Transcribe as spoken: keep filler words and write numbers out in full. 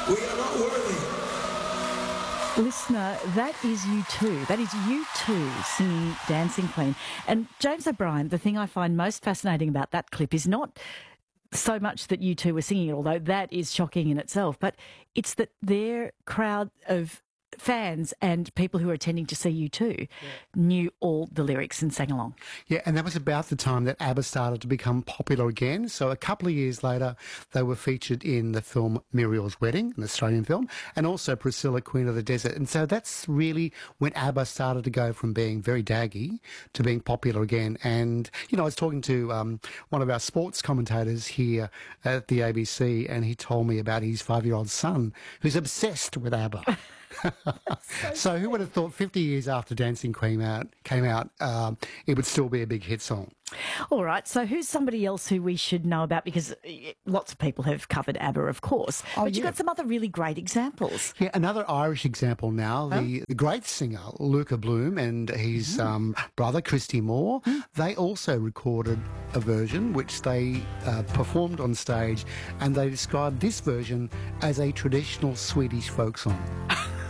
We are not worthy. Listener, that is U two. That is U two singing Dancing Queen. And James O'Brien, the thing I find most fascinating about that clip is not so much that U two were singing it, although that is shocking in itself, but it's that their crowd of fans and people who were attending to see U two yeah. knew all the lyrics and sang along. Yeah, and that was about the time that ABBA started to become popular again. So a couple of years later, they were featured in the film Muriel's Wedding, an Australian film, and also Priscilla, Queen of the Desert. And so that's really when ABBA started to go from being very daggy to being popular again. And, you know, I was talking to um, one of our sports commentators here at the A B C, and he told me about his five-year-old son who's obsessed with ABBA. so, so who would have thought fifty years after Dancing Queen out, came out, um, it would still be a big hit song? All right, so who's somebody else who we should know about? Because lots of people have covered ABBA, of course. Oh, but you've yeah. got some other really great examples. Yeah, another Irish example now, huh? the, the great singer Luca Bloom and his mm. um, brother Christy Moore, mm. they also recorded a version which they uh, performed on stage, and they described this version as a traditional Swedish folk song.